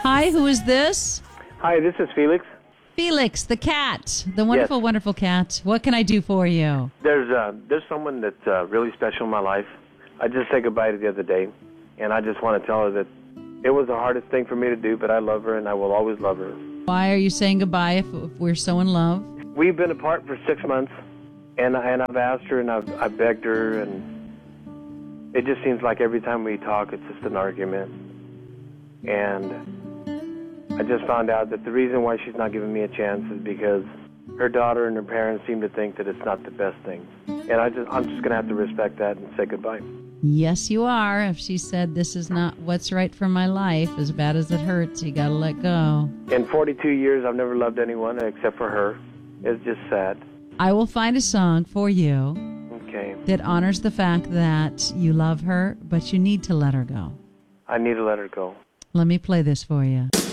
Hi, who is this? Hi, this is Felix. Felix, the cat, the wonderful, wonderful cat. What can I do for you? There's someone that's really special in my life. I just said goodbye to the other day, and I just want to tell her that it was the hardest thing for me to do, but I love her, and I will always love her. Why are you saying goodbye if we're so in love? We've been apart for 6 months, and I've asked her, and I've begged her, and it just seems like every time we talk, it's just an argument. And I just found out that the reason why she's not giving me a chance is because her daughter and her parents seem to think that it's not the best thing. And I'm just going to have to respect that and say goodbye. Yes, you are. If she said this is not what's right for my life, as bad as it hurts, you got to let go. In 42 years, I've never loved anyone except for her. It's just sad. I will find a song for you Okay. that honors the fact that you love her, but you need to let her go. I need to let her go. Let me play this for you.